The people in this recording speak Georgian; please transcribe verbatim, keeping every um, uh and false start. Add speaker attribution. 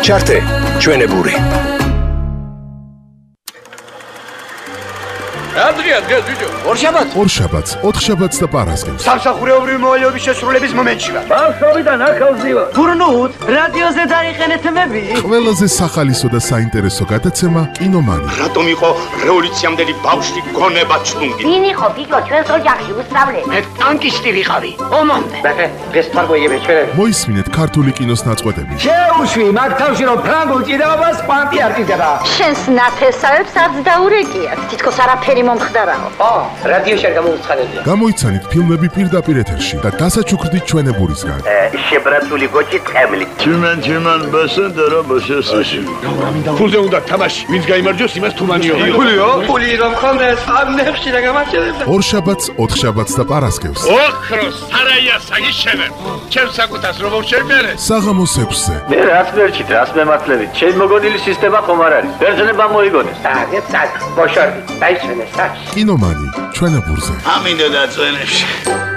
Speaker 1: ჩართე ჩვენებური.
Speaker 2: Andrea, დღეს ბიჭო.
Speaker 3: ორშაბათს?
Speaker 4: ორშაბათს, ოთხშაბათს და პარასკევს.
Speaker 3: სამსახურეობრივი მოვალეობის შესრულების მომენტში ვარ.
Speaker 2: ბავშვობიდან ახალზივა.
Speaker 3: გურნუთ, რადიოზე დაიყენეთ მები.
Speaker 4: ყველაზე სახალისო და საინტერესო გადაცემა კინომანი.
Speaker 5: რატომ იყო რევოლუციამდელი ბავშვი გონება ჩლუნგი?
Speaker 6: ვინ იყო ბიჭო ჩვენს ოჯახში უსწავლე?
Speaker 3: მე ტანკისტი ვიყავი.
Speaker 6: ომამდე.
Speaker 3: ბახე, დღეს თარგოიები ჩვენები.
Speaker 4: მოისმინეთ ქართული კინოს ნაწყვეტები.
Speaker 2: შეუშვი მაგ თავში რომ ფრანგულ ჭიდაობას პანტი არ ჭიდება.
Speaker 6: შენს ნათესავებს არც დაურეკიათ. თითქოს არაფერი მომხდარაო.
Speaker 3: ო, რადიოში არ გამოუცხადებია.
Speaker 4: გამოიცანით ფილმები პირდაპირ ეთერში და დასაჩუქრდით ჩვენებურისგან.
Speaker 5: შებრაცული გოჭი ტყემლი.
Speaker 7: Чиман чиман басендера басესაში.
Speaker 2: ფულზე უნდა თამაში. ვინც გაიმარჯვოს იმას თუმანიო.
Speaker 3: ფულიო? ფული რომ ხონდეს, ამ ნებში რა გამარჯვებდა.
Speaker 4: ორშაბათს, ოთხშაბათს და პარასკევს.
Speaker 2: ოქროს სარაია საგიშენე. ჩემს საკუთას რომ შევმერე.
Speaker 4: საღამოს ექვსზე.
Speaker 7: მე რას მერჩით, რას მემართლებით? ჩემ მოგონილი სისტემა ხომ არ არის. ბერძნებმა მოიგონეს.
Speaker 3: აგეთ სად, ბოშორდი, დაიშვენე საჩ.
Speaker 4: კინომანი ჩვენებურზე.
Speaker 7: ამინდა დაწვენებში.